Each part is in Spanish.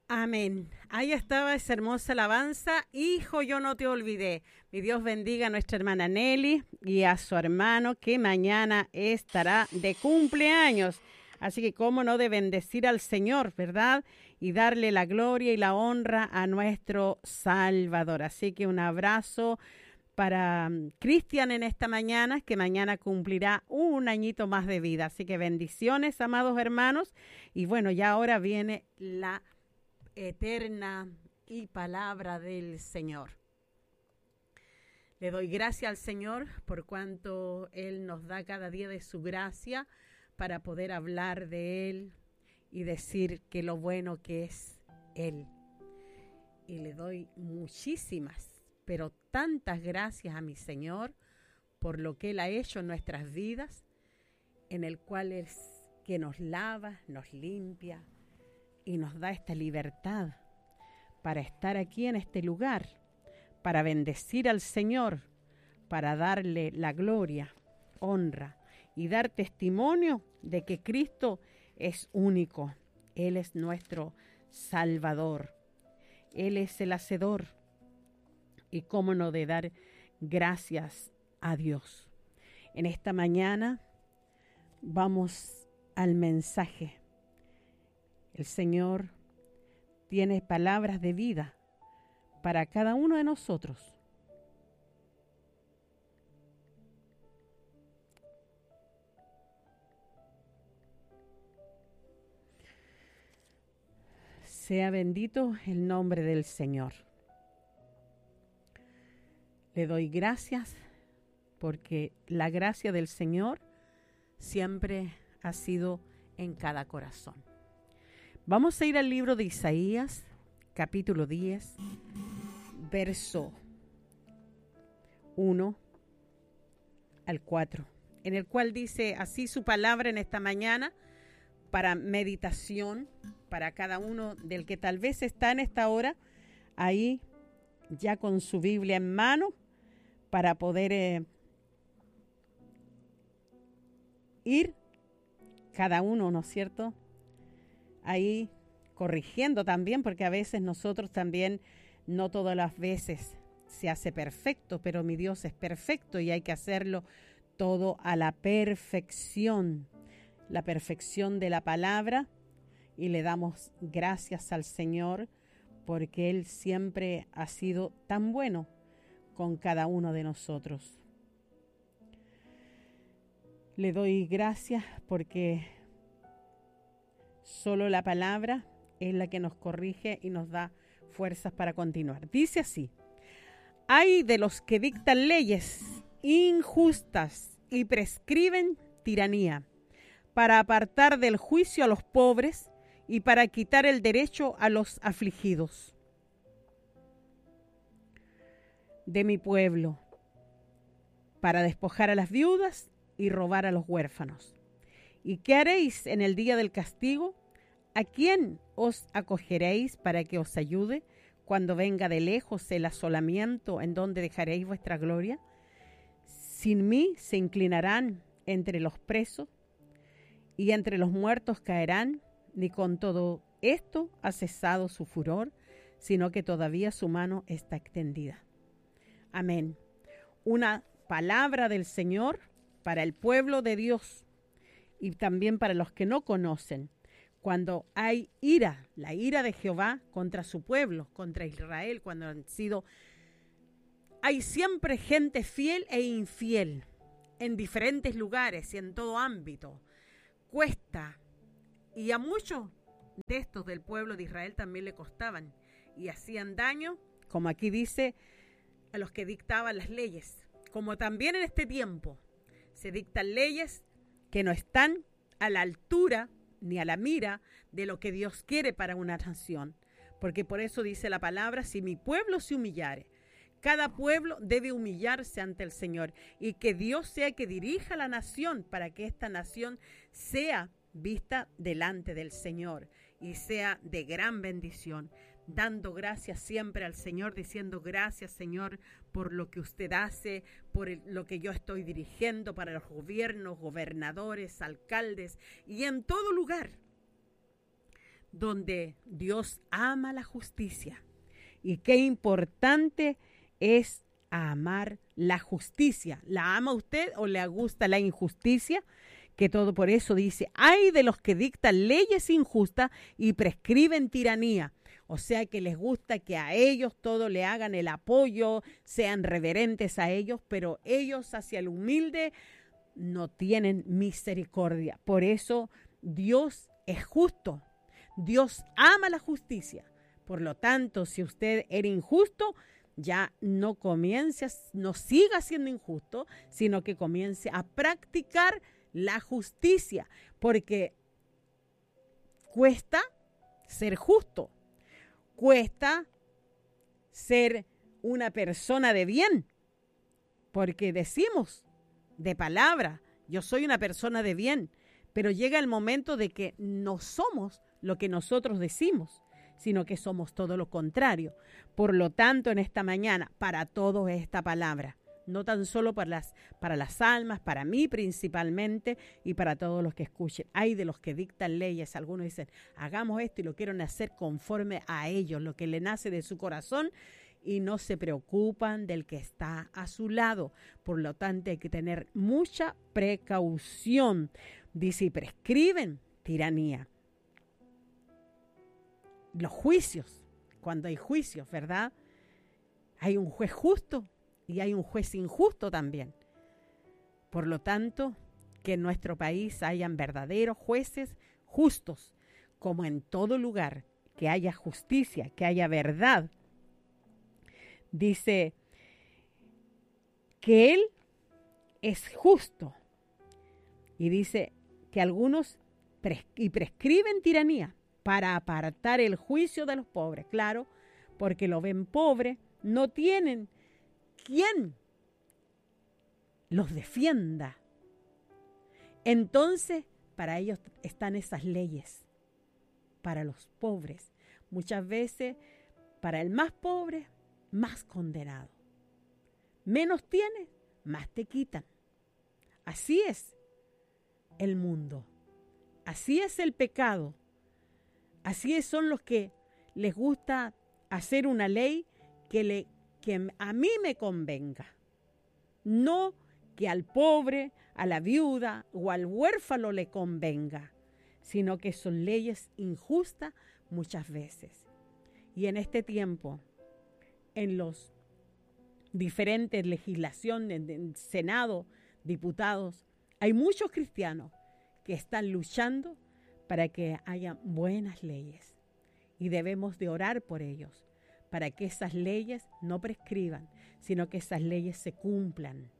Amén. Ahí estaba esa hermosa alabanza. Hijo, yo no te olvidé. Mi Dios bendiga a nuestra hermana Nelly y a su hermano que mañana estará de cumpleaños. Así que cómo no de bendecir al Señor, ¿verdad? Y darle la gloria y la honra a nuestro Salvador. Así que un abrazo para Cristian en esta mañana, que mañana cumplirá un añito más de vida. Así que bendiciones, amados hermanos. Y bueno, ya ahora viene la eterna y palabra del Señor. Le doy gracias al Señor por cuanto Él nos da cada día de su gracia para poder hablar de Él y decir que lo bueno que es Él. Y le doy muchísimas, pero tantas gracias a mi Señor por lo que Él ha hecho en nuestras vidas, en el cual es que nos lava, nos limpia, y nos da esta libertad para estar aquí en este lugar, para bendecir al Señor, para darle la gloria, honra y dar testimonio de que Cristo es único. Él es nuestro Salvador. Él es el Hacedor. Y cómo no de dar gracias a Dios. En esta mañana vamos al mensaje. El Señor tiene palabras de vida para cada uno de nosotros. Sea bendito el nombre del Señor. Le doy gracias porque la gracia del Señor siempre ha sido en cada corazón. Vamos a ir al libro de Isaías, capítulo 10, verso 1 al 4, en el cual dice así su palabra en esta mañana para meditación, para cada uno del que tal vez está en esta hora, ahí ya con su Biblia en mano, para poder ir cada uno, ¿no es cierto?, ahí corrigiendo también, porque a veces nosotros también, no todas las veces se hace perfecto, pero mi Dios es perfecto y hay que hacerlo todo a la perfección de la palabra, y le damos gracias al Señor porque Él siempre ha sido tan bueno con cada uno de nosotros. Le doy gracias porque solo la palabra es la que nos corrige y nos da fuerzas para continuar. Dice así: hay de los que dictan leyes injustas y prescriben tiranía, para apartar del juicio a los pobres y para quitar el derecho a los afligidos de mi pueblo, para despojar a las viudas y robar a los huérfanos. ¿Y qué haréis en el día del castigo? ¿A quién os acogeréis para que os ayude cuando venga de lejos el asolamiento, en donde dejaréis vuestra gloria? Sin mí se inclinarán entre los presos y entre los muertos caerán, ni con todo esto ha cesado su furor, sino que todavía su mano está extendida. Amén. Una palabra del Señor para el pueblo de Dios y también para los que no conocen. Cuando hay ira, la ira de Jehová contra su pueblo, contra Israel, cuando hay siempre gente fiel e infiel en diferentes lugares y en todo ámbito. Cuesta, y a muchos de estos del pueblo de Israel también le costaban y hacían daño, como aquí dice, a los que dictaban las leyes. Como también en este tiempo se dictan leyes que no están a la altura ni a la mira de lo que Dios quiere para una nación. Porque por eso dice la palabra: si mi pueblo se humillare. Cada pueblo debe humillarse ante el Señor y que Dios sea que dirija la nación para que esta nación sea vista delante del Señor y sea de gran bendición. Dando gracias siempre al Señor, diciendo gracias, Señor, por lo que usted hace, por lo que yo estoy dirigiendo para los gobiernos, gobernadores, alcaldes y en todo lugar donde Dios ama la justicia. Y qué importante es amar la justicia. ¿La ama usted o le gusta la injusticia? Que todo por eso dice, ay de los que dictan leyes injustas y prescriben tiranía. O sea que les gusta que a ellos todo le hagan el apoyo, sean reverentes a ellos, pero ellos hacia el humilde no tienen misericordia. Por eso Dios es justo. Dios ama la justicia. Por lo tanto, si usted era injusto, ya no siga siendo injusto, sino que comience a practicar la justicia, porque cuesta ser justo, cuesta ser una persona de bien, porque decimos de palabra, yo soy una persona de bien, pero llega el momento de que no somos lo que nosotros decimos, sino que somos todo lo contrario. Por lo tanto, en esta mañana, para todos esta palabra, no tan solo para las almas, para mí principalmente y para todos los que escuchen. Hay de los que dictan leyes, algunos dicen, hagamos esto y lo quieren hacer conforme a ellos, lo que le nace de su corazón y no se preocupan del que está a su lado. Por lo tanto, hay que tener mucha precaución. Dice, y prescriben tiranía. Los juicios, cuando hay juicios, ¿verdad? Hay un juez justo y hay un juez injusto también. Por lo tanto, que en nuestro país hayan verdaderos jueces justos, como en todo lugar, que haya justicia, que haya verdad. Dice que Él es justo y dice que algunos prescriben tiranía para apartar el juicio de los pobres. Claro, porque lo ven pobre, no tienen quien los defienda. Entonces, para ellos están esas leyes, para los pobres. Muchas veces, para el más pobre, más condenado. Menos tienes, más te quitan. Así es el mundo. Así es el pecado. Así son los que les gusta hacer una ley que a mí me convenga. No que al pobre, a la viuda o al huérfano le convenga, sino que son leyes injustas muchas veces. Y en este tiempo, en los diferentes legislaciones del Senado, diputados, hay muchos cristianos que están luchando para que haya buenas leyes. Y debemos de orar por ellos, para que esas leyes no prescriban, sino que esas leyes se cumplan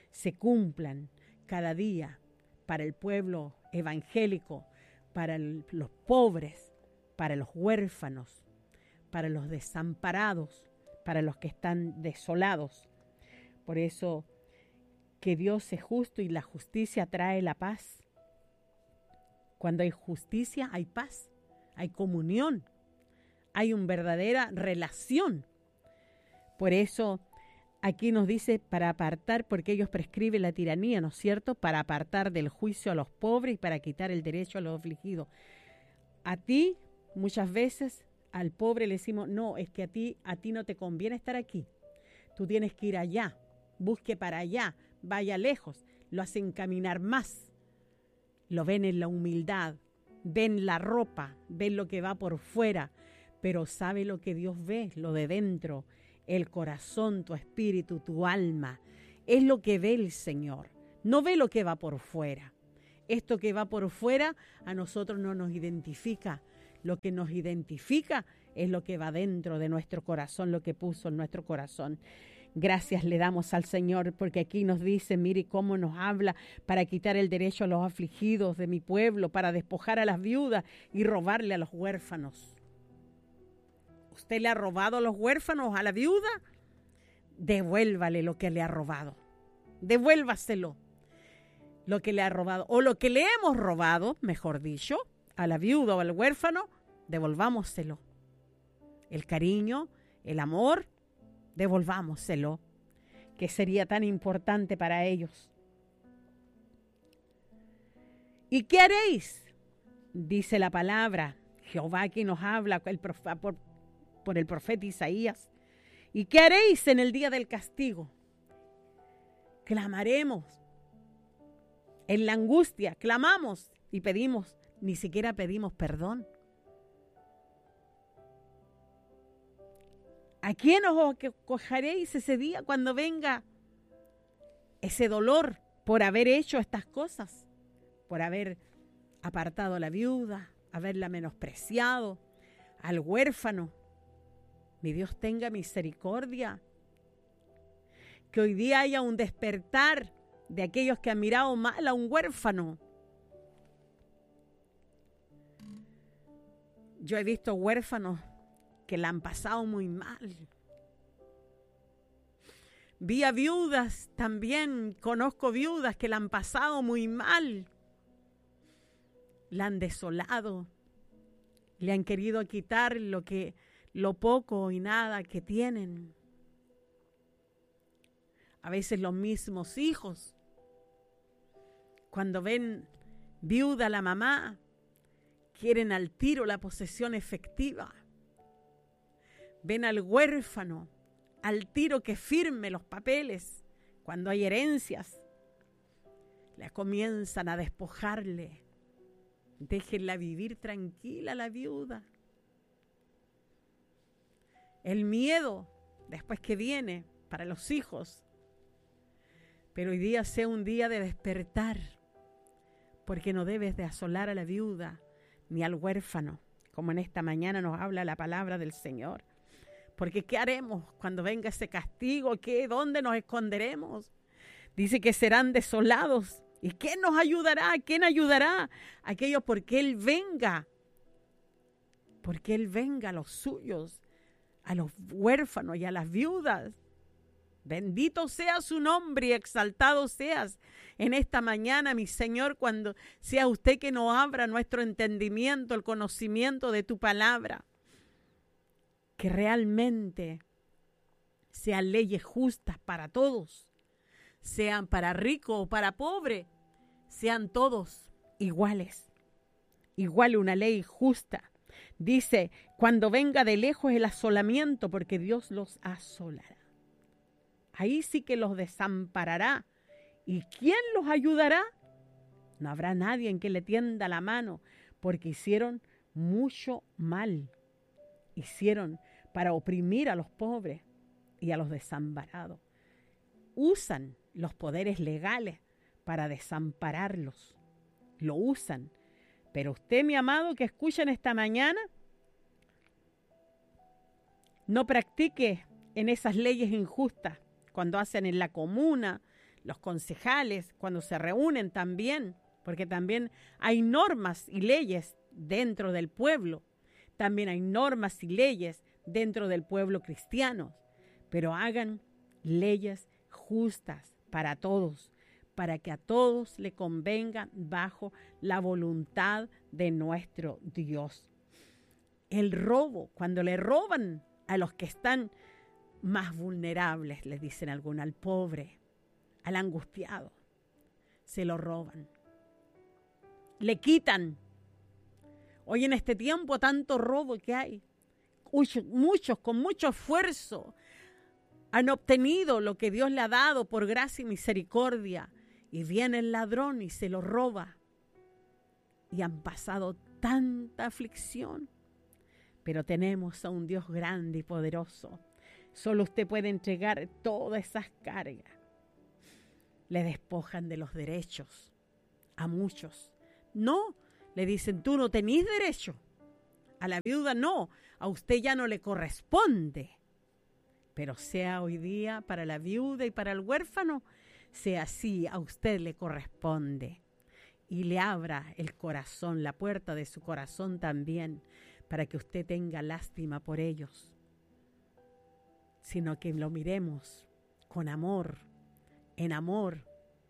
cada día para el pueblo evangélico, para los pobres, para los huérfanos, para los desamparados, para los que están desolados. Por eso que Dios es justo y la justicia trae la paz. Cuando hay justicia, hay paz, hay comunión, hay una verdadera relación. Por eso aquí nos dice para apartar, porque ellos prescriben la tiranía, ¿no es cierto? Para apartar del juicio a los pobres y para quitar el derecho a los afligidos. A ti, muchas veces, al pobre le decimos, no, es que a ti no te conviene estar aquí. Tú tienes que ir allá, busque para allá, vaya lejos, lo hacen caminar más. Lo ven en la humildad, ven la ropa, ven lo que va por fuera, pero sabe lo que Dios ve, lo de dentro, el corazón, tu espíritu, tu alma. Es lo que ve el Señor, no ve lo que va por fuera. Esto que va por fuera a nosotros no nos identifica. Lo que nos identifica es lo que va dentro de nuestro corazón, lo que puso en nuestro corazón. Gracias le damos al Señor porque aquí nos dice, mire cómo nos habla para quitar el derecho a los afligidos de mi pueblo, para despojar a las viudas y robarle a los huérfanos. ¿Usted le ha robado a los huérfanos, a la viuda? Devuélvale lo que le ha robado. Devuélvaselo. Lo que le ha robado o lo que le hemos robado, mejor dicho, a la viuda o al huérfano, devolvámoselo. El cariño, el amor, devolvámoselo, que sería tan importante para ellos. ¿Y qué haréis? Dice la palabra. Jehová aquí nos habla por el profeta Isaías. ¿Y qué haréis en el día del castigo? Clamaremos. En la angustia, clamamos y pedimos, ni siquiera pedimos perdón. ¿A quién os acogeréis ese día cuando venga ese dolor por haber hecho estas cosas? Por haber apartado a la viuda, haberla menospreciado, al huérfano. Mi Dios tenga misericordia. Que hoy día haya un despertar de aquellos que han mirado mal a un huérfano. Yo he visto huérfanos que la han pasado muy mal. Vi a viudas también, conozco viudas que la han pasado muy mal. La han desolado, le han querido quitar lo poco y nada que tienen. A veces los mismos hijos, cuando ven viuda la mamá, quieren al tiro la posesión efectiva. Ven al huérfano, al tiro que firme los papeles. Cuando hay herencias, le comienzan a despojarle. Déjenla vivir tranquila la viuda. El miedo, después que viene, para los hijos. Pero hoy día sea un día de despertar, porque no debes de asolar a la viuda ni al huérfano, como en esta mañana nos habla la palabra del Señor. Porque ¿qué haremos cuando venga ese castigo? ¿Dónde nos esconderemos? Dice que serán desolados. ¿Y quién nos ayudará? ¿Quién ayudará? Aquellos porque Él venga. Porque Él venga a los suyos, a los huérfanos y a las viudas. Bendito sea su nombre y exaltado seas en esta mañana, mi Señor, cuando sea usted que nos abra nuestro entendimiento, el conocimiento de tu palabra. Que realmente sean leyes justas para todos, sean para rico o para pobre, sean todos iguales. Igual una ley justa. Dice, cuando venga de lejos el asolamiento, porque Dios los asolará. Ahí sí que los desamparará. ¿Y quién los ayudará? No habrá nadie en que le tienda la mano, porque hicieron mucho mal. Hicieron para oprimir a los pobres y a los desamparados. Usan los poderes legales para desampararlos. Lo usan. Pero usted, mi amado, que escucha en esta mañana, no practique en esas leyes injustas cuando hacen en la comuna, los concejales, cuando se reúnen también, porque también hay normas y leyes dentro del pueblo. También hay normas y leyes dentro del pueblo cristiano, pero hagan leyes justas para todos, para que a todos le convengan bajo la voluntad de nuestro Dios. El robo, cuando le roban a los que están más vulnerables, les dicen algunos, al pobre, al angustiado, se lo roban, le quitan. Hoy en este tiempo tanto robo que hay, muchos con mucho esfuerzo han obtenido lo que Dios le ha dado por gracia y misericordia, y viene el ladrón y se lo roba, y han pasado tanta aflicción. Pero tenemos a un Dios grande y poderoso. Solo usted puede entregar todas esas cargas. Le despojan de los derechos a muchos. No, le dicen, tú no tenés derecho. A la viuda no, a usted ya no le corresponde. Pero sea hoy día para la viuda y para el huérfano, sea así, a usted le corresponde. Y le abra el corazón, la puerta de su corazón también, para que usted tenga lástima por ellos, sino que lo miremos con amor, en amor.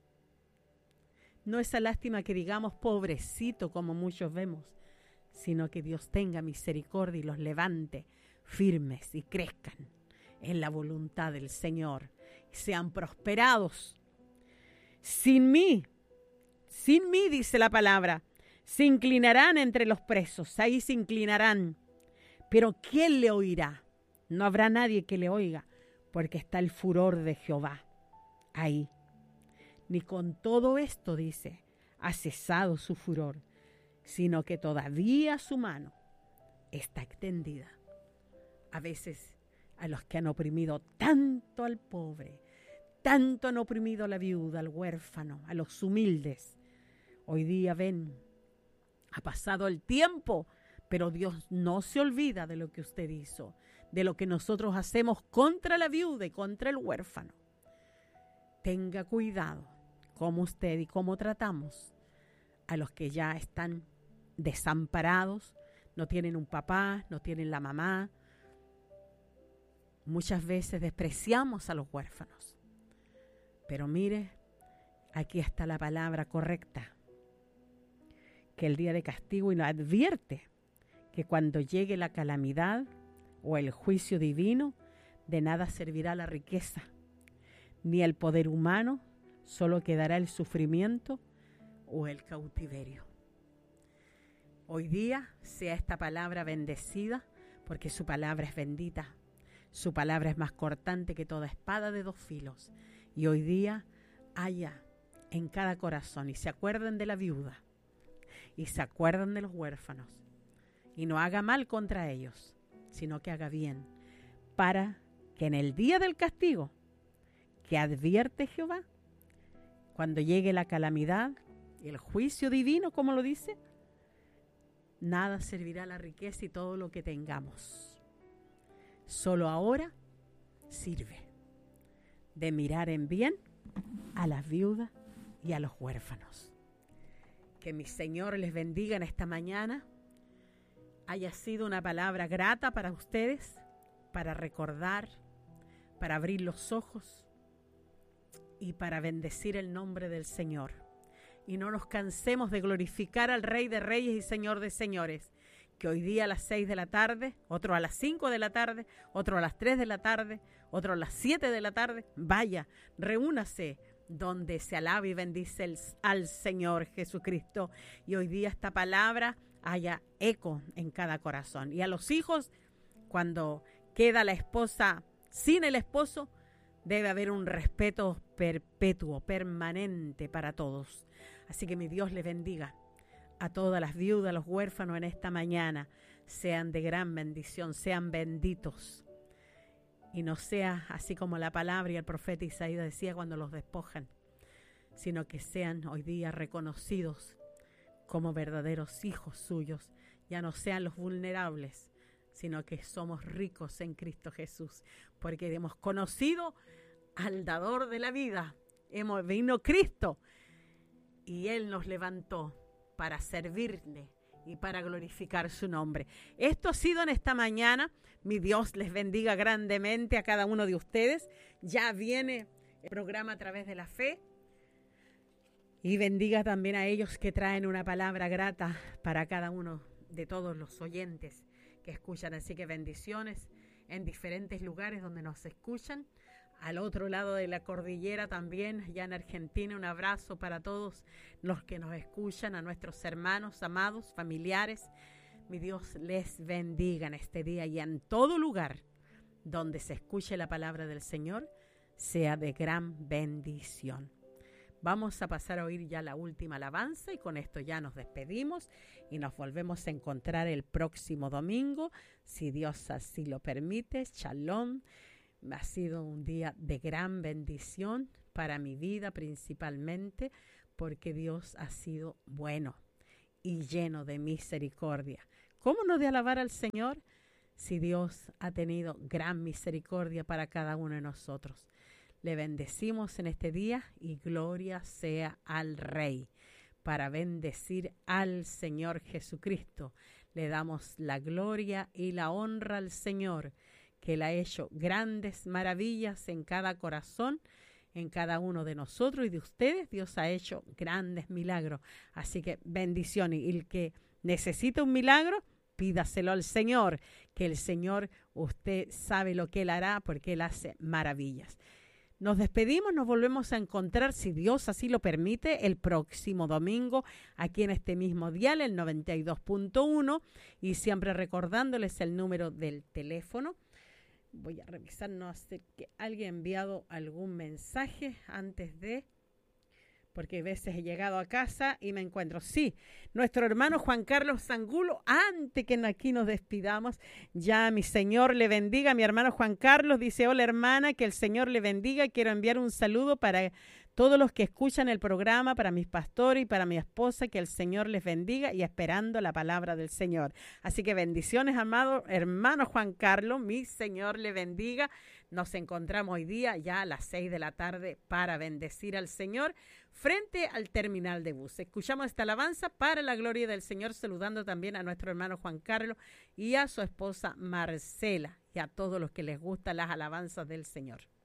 No esa lástima que digamos pobrecito como muchos vemos, sino que Dios tenga misericordia y los levante firmes y crezcan en la voluntad del Señor, y sean prosperados. Sin mí, dice la palabra, Se inclinarán entre los presos, ahí se inclinarán. Pero ¿quién le oirá? No habrá nadie que le oiga, porque está el furor de Jehová ahí. Ni con todo esto, dice, ha cesado su furor, sino que todavía su mano está extendida. A veces a los que han oprimido tanto al pobre, tanto han oprimido a la viuda, al huérfano, a los humildes, hoy día ven, ha pasado el tiempo, pero Dios no se olvida de lo que usted hizo, de lo que nosotros hacemos contra la viuda y contra el huérfano. Tenga cuidado cómo usted y cómo tratamos a los que ya están desamparados, no tienen un papá, no tienen la mamá. Muchas veces despreciamos a los huérfanos. Pero mire, aquí está la palabra correcta, que el día de castigo y nos advierte que cuando llegue la calamidad o el juicio divino, de nada servirá la riqueza, ni el poder humano, solo quedará el sufrimiento o el cautiverio. Hoy día sea esta palabra bendecida, porque su palabra es bendita. Su palabra es más cortante que toda espada de 2 filos. Y hoy día haya en cada corazón, y se acuerden de la viuda, y se acuerden de los huérfanos, y no haga mal contra ellos, sino que haga bien, para que en el día del castigo, que advierte Jehová, cuando llegue la calamidad, el juicio divino, como lo dice, nada servirá la riqueza y todo lo que tengamos. Solo ahora sirve de mirar en bien a las viudas y a los huérfanos. Que mi Señor les bendiga en esta mañana. Haya sido una palabra grata para ustedes, para recordar, para abrir los ojos y para bendecir el nombre del Señor. Y no nos cansemos de glorificar al Rey de Reyes y Señor de Señores, que hoy día a las 6 de la tarde, otro a las 5 de la tarde, otro a las 3 de la tarde, otro a las 7 de la tarde, vaya, reúnase donde se alabe y bendice al Señor Jesucristo. Y hoy día esta palabra haya eco en cada corazón. Y a los hijos, cuando queda la esposa sin el esposo, debe haber un respeto perpetuo, permanente para todos. Así que mi Dios les bendiga a todas las viudas, los huérfanos en esta mañana. Sean de gran bendición, sean benditos. Y no sea así como la palabra y el profeta Isaías decía cuando los despojan, sino que sean hoy día reconocidos como verdaderos hijos suyos. Ya no sean los vulnerables, sino que somos ricos en Cristo Jesús, porque hemos conocido al dador de la vida. Vino Cristo y Él nos levantó para servirle y para glorificar su nombre. Esto ha sido en esta mañana. Mi Dios les bendiga grandemente a cada uno de ustedes. Ya viene el programa A Través de la Fe. Y bendiga también a ellos que traen una palabra grata para cada uno de todos los oyentes que escuchan. Así que bendiciones en diferentes lugares donde nos escuchan. Al otro lado de la cordillera también, ya en Argentina, un abrazo para todos los que nos escuchan, a nuestros hermanos, amados, familiares. Mi Dios les bendiga en este día y en todo lugar donde se escuche la palabra del Señor, sea de gran bendición. Vamos a pasar a oír ya la última alabanza y con esto ya nos despedimos y nos volvemos a encontrar el próximo domingo, si Dios así lo permite. Shalom. Ha sido un día de gran bendición para mi vida principalmente, porque Dios ha sido bueno y lleno de misericordia. ¿Cómo no de alabar al Señor si Dios ha tenido gran misericordia para cada uno de nosotros? Le bendecimos en este día y gloria sea al Rey. Para bendecir al Señor Jesucristo, le damos la gloria y la honra al Señor, que Él ha hecho grandes maravillas en cada corazón, en cada uno de nosotros y de ustedes. Dios ha hecho grandes milagros. Así que bendiciones. Y el que necesita un milagro, pídaselo al Señor, que el Señor, usted sabe lo que Él hará porque Él hace maravillas. Nos despedimos, nos volvemos a encontrar, si Dios así lo permite, el próximo domingo, aquí en este mismo dial, el 92.1, y siempre recordándoles el número del teléfono. Voy a revisar, no sé que alguien ha enviado algún mensaje antes de... porque a veces he llegado a casa y me encuentro, sí, nuestro hermano Juan Carlos Angulo, antes que aquí nos despidamos, ya mi Señor le bendiga, mi hermano Juan Carlos dice, hola hermana, que el Señor le bendiga, quiero enviar un saludo para todos los que escuchan el programa, para mis pastores y para mi esposa, que el Señor les bendiga y esperando la palabra del Señor. Así que bendiciones, amado hermano Juan Carlos, mi Señor le bendiga. Nos encontramos hoy día ya a las 6 de la tarde para bendecir al Señor frente al terminal de bus. Escuchamos esta alabanza para la gloria del Señor, saludando también a nuestro hermano Juan Carlos y a su esposa Marcela y a todos los que les gustan las alabanzas del Señor.